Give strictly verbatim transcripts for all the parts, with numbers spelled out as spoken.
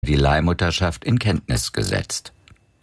die Leihmutterschaft in Kenntnis gesetzt.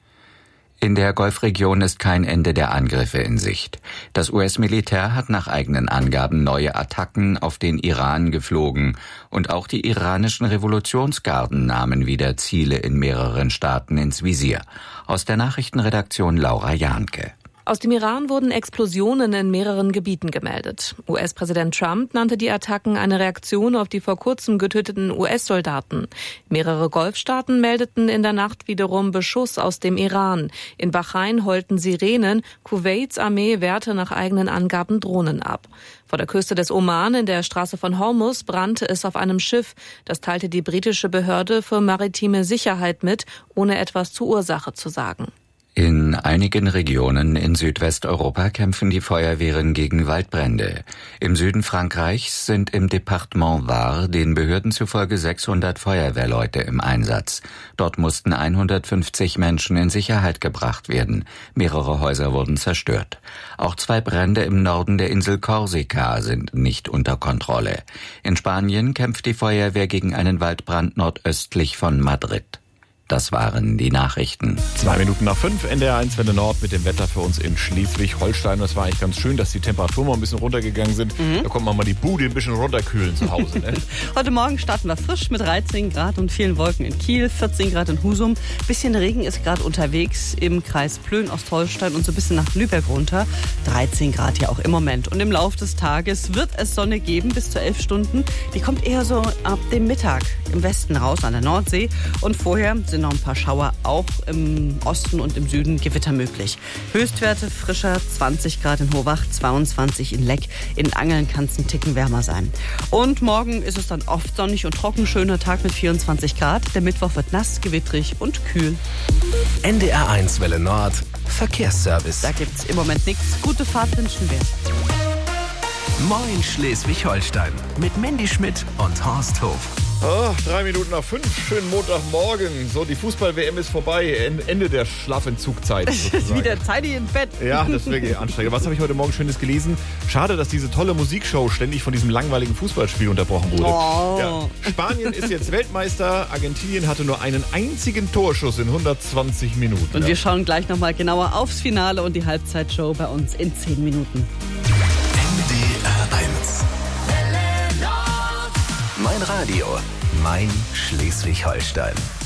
In der Golfregion ist kein Ende der Angriffe in Sicht. Das U S-Militär hat nach eigenen Angaben neue Attacken auf den Iran geflogen und auch die iranischen Revolutionsgarden nahmen wieder Ziele in mehreren Staaten ins Visier. Aus der Nachrichtenredaktion Laura Jahnke. Aus dem Iran wurden Explosionen in mehreren Gebieten gemeldet. U S-Präsident Trump nannte die Attacken eine Reaktion auf die vor kurzem getöteten U S-Soldaten. Mehrere Golfstaaten meldeten in der Nacht wiederum Beschuss aus dem Iran. In Bahrain heulten Sirenen, Kuwaits Armee wehrte nach eigenen Angaben Drohnen ab. Vor der Küste des Oman in der Straße von Hormuz brannte es auf einem Schiff. Das teilte die britische Behörde für maritime Sicherheit mit, ohne etwas zur Ursache zu sagen. In einigen Regionen in Südwesteuropa kämpfen die Feuerwehren gegen Waldbrände. Im Süden Frankreichs sind im Departement Var den Behörden zufolge sechshundert Feuerwehrleute im Einsatz. Dort mussten hundertfünfzig Menschen in Sicherheit gebracht werden. Mehrere Häuser wurden zerstört. Auch zwei Brände im Norden der Insel Korsika sind nicht unter Kontrolle. In Spanien kämpft die Feuerwehr gegen einen Waldbrand nordöstlich von Madrid. Das waren die Nachrichten. Zwei Minuten nach fünf, N D R eins Welle Nord mit dem Wetter für uns in Schleswig-Holstein. Das war eigentlich ganz schön, dass die Temperaturen mal ein bisschen runtergegangen sind. Mhm. Da konnte man mal die Bude ein bisschen runterkühlen zu Hause. Ne? Heute Morgen starten wir frisch mit dreizehn Grad und vielen Wolken in Kiel, vierzehn Grad in Husum. Bisschen Regen ist gerade unterwegs im Kreis Plön, Ostholstein und so ein bisschen nach Lübeck runter. dreizehn Grad ja auch im Moment. Und im Laufe des Tages wird es Sonne geben bis zu elf Stunden. Die kommt eher so ab dem Mittag im Westen raus an der Nordsee. Und vorher sind noch ein paar Schauer, auch im Osten und im Süden Gewitter möglich. Höchstwerte frischer zwanzig Grad in Hohwach, zweiundzwanzig in Leck. In Angeln kann es ein Ticken wärmer sein. Und morgen ist es dann oft sonnig und trocken, schöner Tag mit vierundzwanzig Grad. Der Mittwoch wird nass, gewittrig und kühl. N D R eins Welle Nord, Verkehrsservice. Da gibt's im Moment nichts. Gute Fahrt wünschen wir. Moin Schleswig-Holstein mit Mandy Schmidt und Horst Hof. Oh, drei Minuten nach fünf, schönen Montagmorgen. So, die Fußball-W M ist vorbei. Ende der Schlafentzugzeit. Es ist wieder zeitig ins Bett. Ja, das ist wirklich anstrengend. Was habe ich heute Morgen Schönes gelesen? Schade, dass diese tolle Musikshow ständig von diesem langweiligen Fußballspiel unterbrochen wurde. Oh. Ja. Spanien ist jetzt Weltmeister. Argentinien hatte nur einen einzigen Torschuss in hundertzwanzig Minuten. Und ja. wir schauen gleich nochmal genauer aufs Finale und die Halbzeitshow bei uns in zehn Minuten. N D R eins. Mein Radio, mein Schleswig-Holstein.